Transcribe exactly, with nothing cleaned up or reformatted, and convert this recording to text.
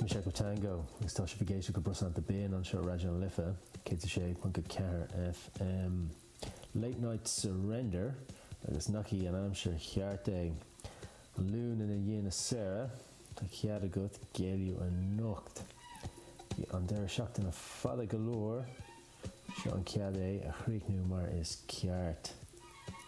me sé go tango, gus tá sé bhgéisi go brosanta béan an seo radio lifa, cé sé punca ceathar F M. Late Night Surrender, agus naci an amsir cheart é lún in a dhéana Sarah, tá cead a gut géliú an nocht. An deir seachtain a fada galore, seo an cead é a chríicnú mar is ceart.